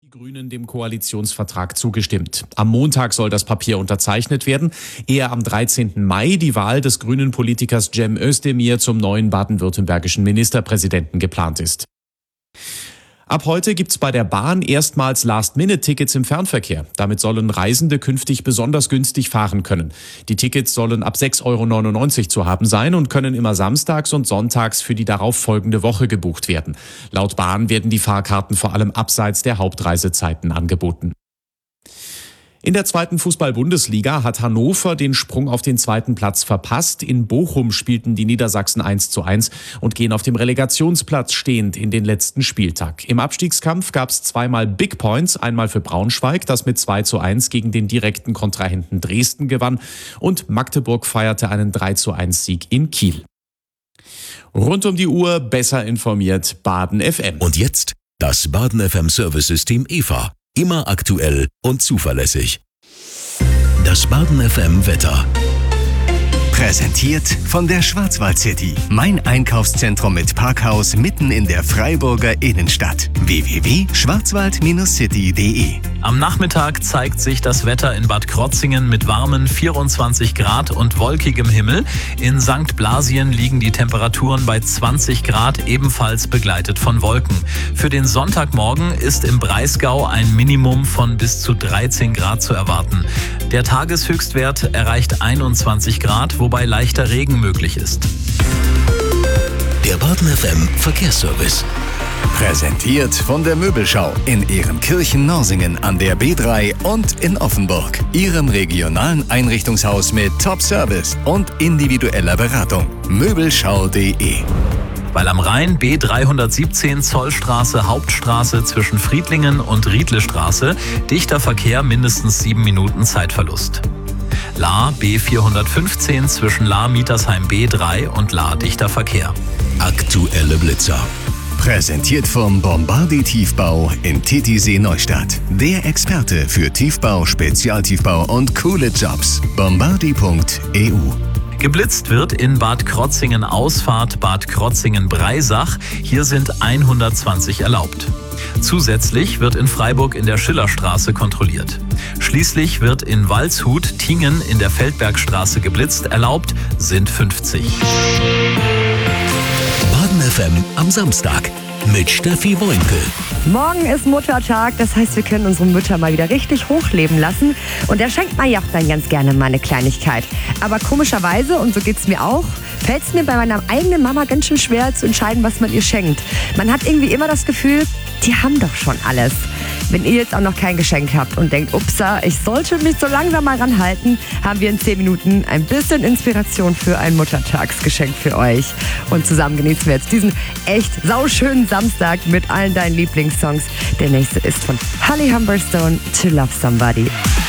Die Grünen dem Koalitionsvertrag zugestimmt. Am Montag soll das Papier unterzeichnet werden, ehe am 13. Mai die Wahl des grünen Politikers Cem Özdemir zum neuen baden-württembergischen Ministerpräsidenten geplant ist. Ab heute gibt's bei der Bahn erstmals Last-Minute-Tickets im Fernverkehr. Damit sollen Reisende künftig besonders günstig fahren können. Die Tickets sollen ab 6,99 € zu haben sein und können immer samstags und sonntags für die darauf folgende Woche gebucht werden. Laut Bahn werden die Fahrkarten vor allem abseits der Hauptreisezeiten angeboten. In der zweiten Fußball-Bundesliga hat Hannover den Sprung auf den zweiten Platz verpasst. In Bochum spielten die Niedersachsen 1:1 und gehen auf dem Relegationsplatz stehend in den letzten Spieltag. Im Abstiegskampf gab es zweimal Big Points, einmal für Braunschweig, das mit 2:1 gegen den direkten Kontrahenten Dresden gewann, und Magdeburg feierte einen 3:1 in Kiel. Rund um die Uhr besser informiert Baden FM. Und jetzt das Baden FM Service-System EVA. Immer aktuell und zuverlässig. Das Baden FM Wetter. Präsentiert von der Schwarzwald City. Mein Einkaufszentrum mit Parkhaus mitten in der Freiburger Innenstadt. www.schwarzwald-city.de. Am Nachmittag zeigt sich das Wetter in Bad Krotzingen mit warmen 24 Grad und wolkigem Himmel. In St. Blasien liegen die Temperaturen bei 20 Grad, ebenfalls begleitet von Wolken. Für den Sonntagmorgen ist im Breisgau ein Minimum von bis zu 13 Grad zu erwarten. Der Tageshöchstwert erreicht 21 Grad, wobei leichter Regen möglich ist. Der Baden FM Verkehrsservice. Präsentiert von der Möbelschau in Ehrenkirchen-Norsingen an der B3 und in Offenburg. Ihrem regionalen Einrichtungshaus mit Top-Service und individueller Beratung. Möbelschau.de. Weil am Rhein B317 Zollstraße Hauptstraße zwischen Friedlingen und Riedlestraße dichter Verkehr, mindestens 7 Minuten Zeitverlust. Lahr B415 zwischen Lahr-Mietersheim B3 und Lahr dichter Verkehr. Aktuelle Blitzer. Präsentiert vom Bombardi Tiefbau in Titisee Neustadt. Der Experte für Tiefbau, Spezialtiefbau und coole Jobs. Bombardi.eu. Geblitzt wird in Bad Krotzingen Ausfahrt Bad Krotzingen Breisach. Hier sind 120 erlaubt. Zusätzlich wird in Freiburg in der Schillerstraße kontrolliert. Schließlich wird in Waldshut Tingen in der Feldbergstraße geblitzt. Erlaubt sind 50. Baden FM am Samstag mit Steffi Woinkel. Morgen ist Muttertag, das heißt, wir können unsere Mütter mal wieder richtig hochleben lassen. Und da schenkt man ja auch dann ganz gerne mal eine Kleinigkeit. Aber komischerweise, und so geht's mir auch, fällt es mir bei meiner eigenen Mama ganz schön schwer zu entscheiden, was man ihr schenkt. Man hat irgendwie immer das Gefühl, die haben doch schon alles. Wenn ihr jetzt auch noch kein Geschenk habt und denkt, upsa, ich sollte mich so langsam mal ranhalten, haben wir in 10 Minuten ein bisschen Inspiration für ein Muttertagsgeschenk für euch. Und zusammen genießen wir jetzt diesen echt sauschönen Samstag mit allen deinen Lieblingssongs. Der nächste ist von Holly Humberstone, To Love Somebody.